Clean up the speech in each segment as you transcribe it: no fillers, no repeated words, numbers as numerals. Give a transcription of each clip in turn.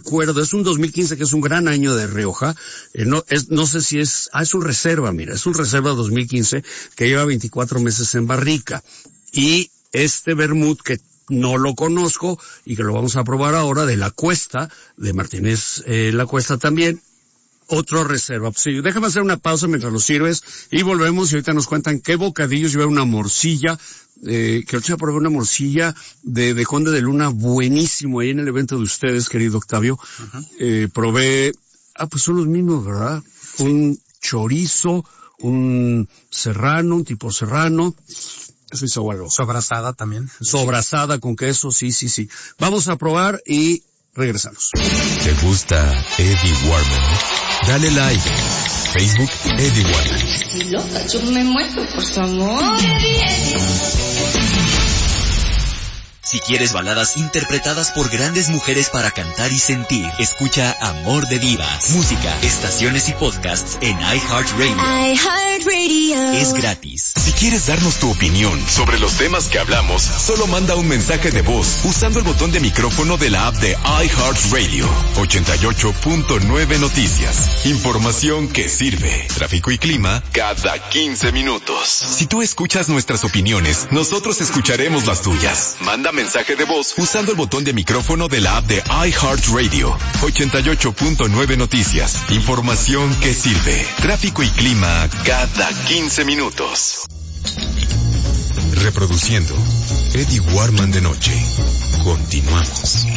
recuerdo, es un 2015 que es un gran año de Rioja, no sé si es un reserva, mira, es un reserva 2015 que lleva 24 meses en barrica. Y este vermut que no lo conozco y que lo vamos a probar ahora, de La Cuesta, de Martínez La Cuesta también, otro reserva. Sí, déjame hacer una pausa mientras lo sirves y volvemos y ahorita nos cuentan qué bocadillos lleva una morcilla, que ahorita probé una morcilla de Conde de Luna buenísimo ahí en el evento de ustedes, querido Octavio. Probé, pues son los mismos, ¿verdad? Sí. Un chorizo, un serrano, un tipo serrano. Eso hizo algo. Sobrasada también. Sobrasada con queso, sí. Vamos a probar y regresamos. ¿Te gusta Eddie Warman? Dale like. Facebook Eddie Warman. Estoy loca, yo me muero por su amor. Si quieres baladas interpretadas por grandes mujeres para cantar y sentir, escucha Amor de Divas. Música, estaciones y podcasts en iHeartRadio. Es gratis. Si quieres darnos tu opinión sobre los temas que hablamos, solo manda un mensaje de voz usando el botón de micrófono de la app de iHeartRadio. 88.9 Noticias. Información que sirve. Tráfico y clima cada 15 minutos. Si tú escuchas nuestras opiniones, nosotros escucharemos las tuyas. Manda mensaje de voz usando el botón de micrófono de la app de iHeartRadio. 88.9 Noticias. Información que sirve. Tráfico y clima cada 15 minutos. Reproduciendo Eddie Warman de noche. Continuamos.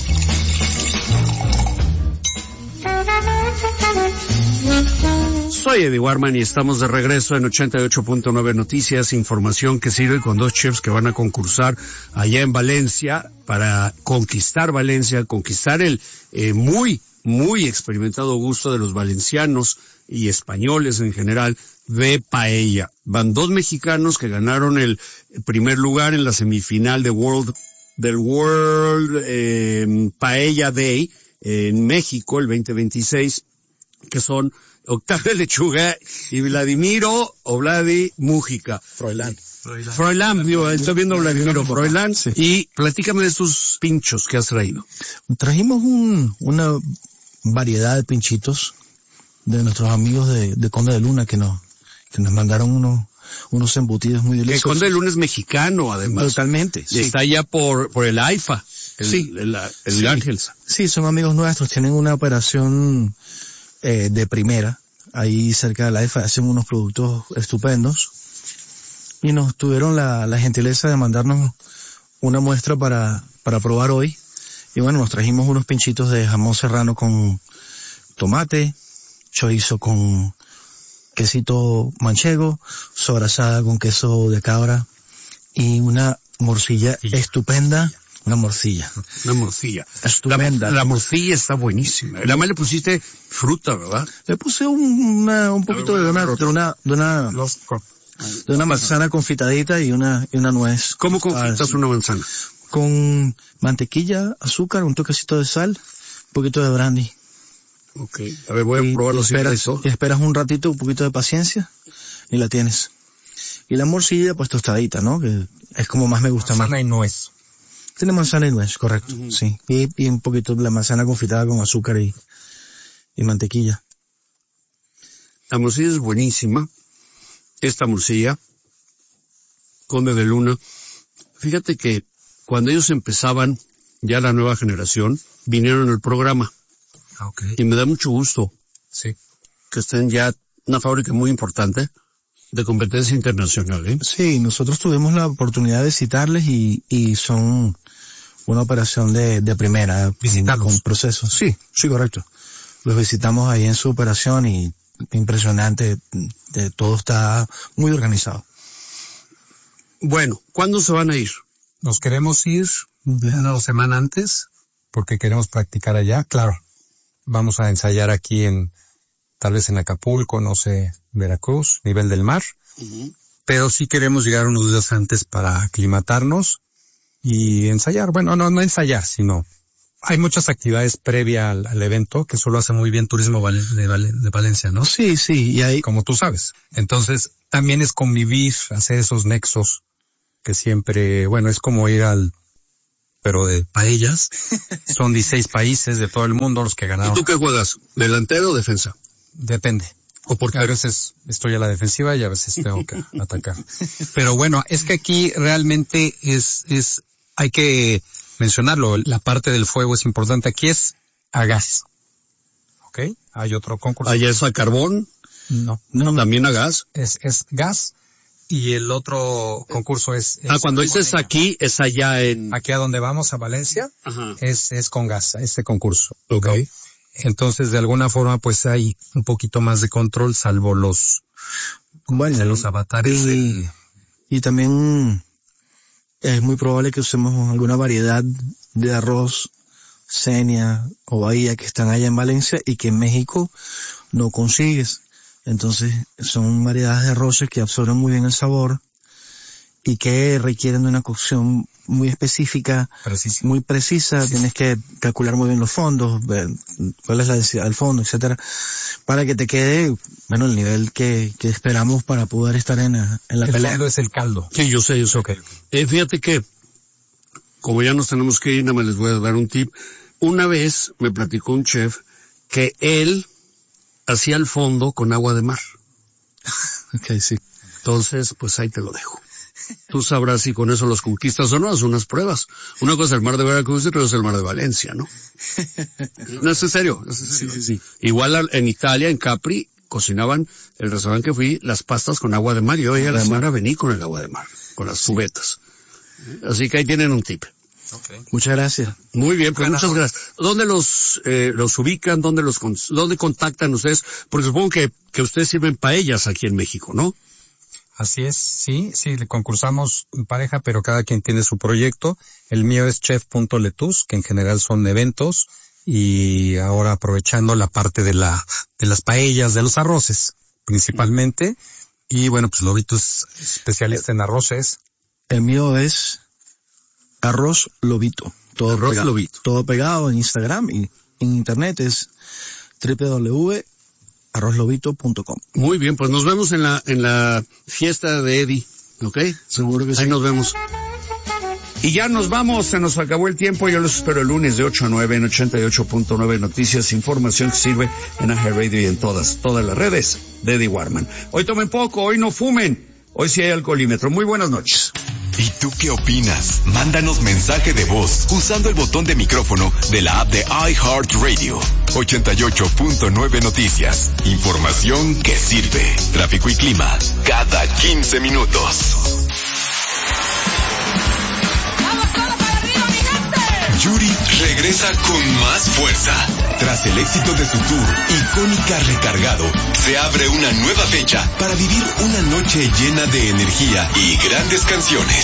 Soy Eddie Warman y estamos de regreso en 88.9 Noticias, información que sirve con dos chefs que van a concursar allá en Valencia para conquistar Valencia, conquistar el muy experimentado gusto de los valencianos y españoles en general de paella. Van dos mexicanos que ganaron el primer lugar en la semifinal del World Paella Day en México el 2026, que son Octavio Lechuga y Vladimiro o Vladi Mújica. Froilán, estoy viendo Vladimiro Froilán. Sí. Y platícame de estos pinchos que has traído. Trajimos una variedad de pinchitos de nuestros amigos de Conde de Luna que nos mandaron unos embutidos muy deliciosos. El Conde de Luna es mexicano, además. Totalmente. Sí. Está allá por el AIFA. El Ángels. Sí, son amigos nuestros, tienen una operación de primera, ahí cerca de la AIFA, hacen unos productos estupendos, y nos tuvieron la gentileza de mandarnos una muestra para probar hoy, y bueno, nos trajimos unos pinchitos de jamón serrano con tomate, chorizo con quesito manchego, sobrasada con queso de cabra, y una morcilla estupenda. Una morcilla. Estupenda. La morcilla está buenísima. La más le pusiste fruta, ¿verdad? Le puse un poquito de una manzana confitadita y una nuez. ¿Cómo confitas una manzana? Con mantequilla, azúcar, un toquecito de sal, un poquito de brandy. Okay. A ver, voy a probarlo sin eso. Y esperas un ratito, un poquito de paciencia, y la tienes. Y la morcilla, pues tostadita, ¿no? Que es como más me gusta. Manzana y nuez. Tiene manzana y nuez, correcto, sí. Y un poquito de la manzana confitada con azúcar y mantequilla. La morcilla es buenísima. Esta morcilla, Conde de Luna. Fíjate que cuando ellos empezaban, ya la nueva generación, vinieron al programa. Okay. Y me da mucho gusto. Sí. Que estén ya una fábrica muy importante de competencia internacional, ¿eh? Sí, nosotros tuvimos la oportunidad de citarles y son una operación de primera. Visitarlos. Con procesos. Sí, correcto. Los visitamos ahí en su operación y impresionante, todo está muy organizado. Bueno, ¿cuándo se van a ir? Nos queremos ir una semana antes porque queremos practicar allá. Claro, vamos a ensayar aquí tal vez en Acapulco, no sé, Veracruz, nivel del mar. Uh-huh. Pero sí queremos llegar unos días antes para aclimatarnos y ensayar. Bueno, no ensayar, sino hay muchas actividades previa al evento que solo hace muy bien Turismo de Valencia, ¿no? Sí, y hay... Como tú sabes. Entonces, también es convivir, hacer esos nexos que siempre, bueno, es como ir al pero de paellas. Son 16 países de todo el mundo los que ganaron. ¿Y tú qué juegas? ¿Delantero o defensa? Depende. ¿O por qué? A veces estoy a la defensiva y a veces tengo que atacar. Pero bueno, es que aquí realmente hay que mencionarlo, la parte del fuego es importante. Aquí es a gas. ¿Ok? Hay otro concurso. ¿Allá es a carbón? No. ¿También a gas? Es gas. Y el otro concurso es cuando dices aquí, es allá aquí a donde vamos, a Valencia. Ajá. Es con gas, este concurso. Okay. Entonces, de alguna forma, pues hay un poquito más de control, salvo los avatares. Y también es muy probable que usemos alguna variedad de arroz, Senia o Bahía, que están allá en Valencia y que en México no consigues. Entonces, son variedades de arroces que absorben muy bien el sabor y que requieren de una cocción muy específica, muy precisa. Tienes que calcular muy bien los fondos, ver cuál es la densidad del fondo, etcétera, para que te quede, bueno, el nivel que esperamos para poder estar en la pelea. El fondo es el caldo. Sí, yo sé. Okay. Fíjate que, como ya nos tenemos que ir, nada más les voy a dar un tip. Una vez me platicó un chef que él hacía el fondo con agua de mar. Okay, sí. Entonces, pues ahí te lo dejo. Tú sabrás si con eso los conquistas o no, haz unas pruebas. Una cosa es el mar de Veracruz y otra es el mar de Valencia, ¿no? No, es en serio. Sí. Igual en Italia, en Capri, cocinaban, el restaurante que fui, las pastas con agua de mar, y hoy a la semana vení con el agua de mar, con las cubetas. Así que ahí tienen un tip. Okay. Muchas gracias. Muy bien, pues muchas gracias. ¿Dónde los ubican? ¿Dónde contactan ustedes? Porque supongo que ustedes sirven paellas aquí en México, ¿no? Así es, sí, concursamos en pareja, pero cada quien tiene su proyecto. El mío es chef.letus, que en general son eventos, y ahora aprovechando la parte de las paellas, de los arroces, principalmente. Y bueno, pues Lobito es especialista en arroces. El mío es Arroz Lobito. Todo pegado en Instagram y en internet es www.arrozlobito.com. Muy bien, pues nos vemos en la fiesta de Eddie, ¿ok? Seguro que sí. Ahí nos vemos. Y ya nos vamos, se nos acabó el tiempo. Yo los espero el lunes de 8 a 9 en 88.9 Noticias, información que sirve en iHeartRadio y en todas las redes de Eddie Warman. Hoy tomen poco, hoy no fumen, hoy sí hay alcoholímetro. Muy buenas noches. ¿Y tú qué opinas? Mándanos mensaje de voz usando el botón de micrófono de la app de iHeartRadio. 88.9 Noticias. Información que sirve. Tráfico y clima cada 15 minutos. Yuri regresa con más fuerza. Tras el éxito de su tour, Icónica Recargado, se abre una nueva fecha para vivir una noche llena de energía y grandes canciones.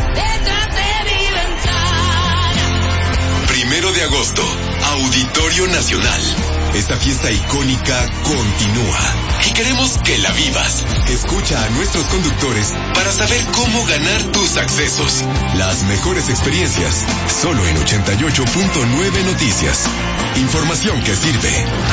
1 de agosto, Auditorio Nacional. Esta fiesta icónica continúa y queremos que la vivas. Escucha a nuestros conductores para saber cómo ganar tus accesos. Las mejores experiencias, solo en 88.9 Noticias. Información que sirve.